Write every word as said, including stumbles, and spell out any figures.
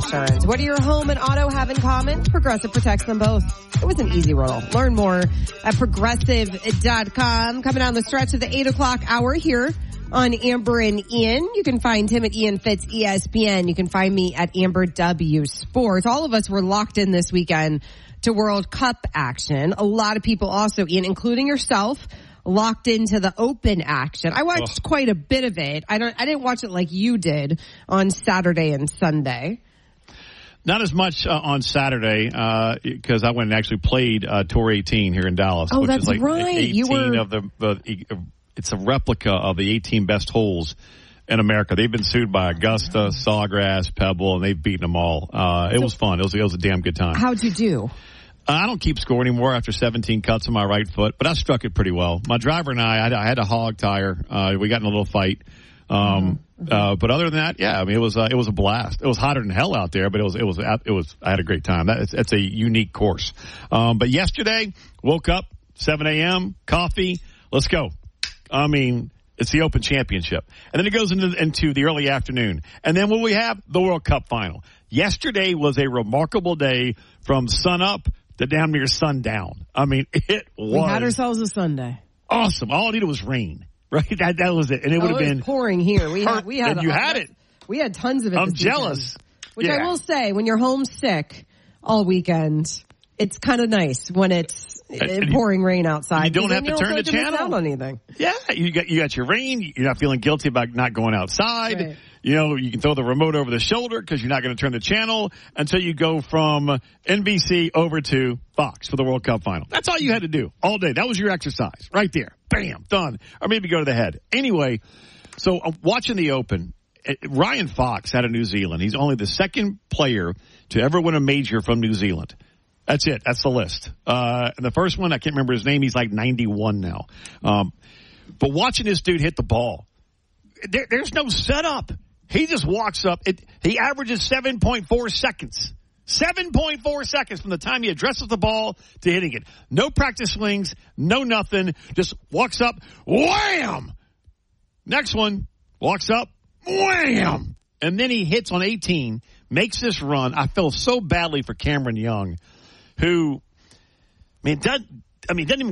insurance. What do your home and auto have in common? Progressive protects them both. It was an easy roll. Learn more at progressive dot com. Coming down the stretch of the eight o'clock hour here on Amber and Ian. You can find him at Ian Fitz E S P N. You can find me at Amber W Sports. All of us were locked in this weekend to World Cup action. A lot of people also, Ian, including yourself, locked into the Open action. I watched oh. quite a bit of it. I don't. I didn't watch it like you did on Saturday and Sunday. Not as much uh, on Saturday because uh, I went and actually played uh, Tour eighteen here in Dallas. Oh, which that's is like right. eighteen You were of the. the It's a replica of the eighteen best holes in America. They've been sued by Augusta, Sawgrass, Pebble, and they've beaten them all. Uh, it so, was fun. It was, it was a damn good time. How'd you do? Uh, I don't keep score anymore after seventeen cuts on my right foot, but I struck it pretty well. My driver and I, I had, I had a hog tire. Uh, we got in a little fight. Um, mm-hmm. uh, but other than that, yeah, I mean, it was, uh, it was a blast. It was hotter than hell out there, but it was, it was, it was, I had a great time. That is, that's a unique course. Um, but yesterday, woke up, seven a.m., coffee, let's go. I mean, it's the Open Championship. And then it goes into, into the early afternoon. And then what we have? The World Cup final. Yesterday was a remarkable day from sun up to damn near sundown. I mean, it was. We had ourselves a Sunday. Awesome. All I needed was rain. Right? That that was it. And it oh, would have it was been pouring here. We had, we had and you had it. We had tons of it. I'm this jealous. Weekend. Which yeah. I will say, when you're homesick all weekend, it's kind of nice when it's and pouring rain outside. You don't have to you turn don't the like channel. On anything. Yeah, you got you got your rain. You're not feeling guilty about not going outside. Right. You know, you can throw the remote over the shoulder because you're not going to turn the channel until you go from N B C over to Fox for the World Cup final. That's all you had to do all day. That was your exercise right there. Bam, done. Or maybe go to the head. Anyway, so I'm watching the Open. Ryan Fox out of New Zealand. He's only the second player to ever win a major from New Zealand. That's it. That's the list. Uh, and the first one, I can't remember his name. He's like ninety-one now. Um, but watching this dude hit the ball, there, there's no setup. He just walks up. It, he averages seven point four seconds. seven point four seconds from the time he addresses the ball to hitting it. No practice swings, no nothing. Just walks up, wham! Next one, walks up, wham! And then he hits on eighteen, makes this run. I feel so badly for Cameron Young, who, I mean, doesn't, I mean, doesn't even